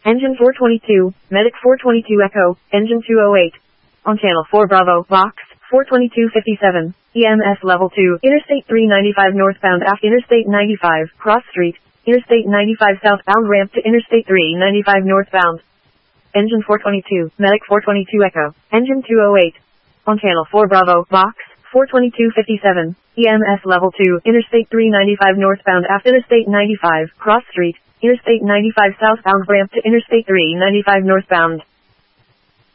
Engine 422, Medic 422 Echo, Engine 208. On Channel 4 Bravo, Box 42257, EMS Level 2, Interstate 395 northbound aft Interstate 95, Cross Street, Interstate 95 southbound ramp to Interstate 395 northbound. Engine 422, Medic 422 Echo, Engine 208. On Channel 4 Bravo, Box 42257, EMS Level 2, Interstate 395 northbound aft Interstate 95, Cross Street, Interstate 95 southbound ramp to Interstate 395 northbound.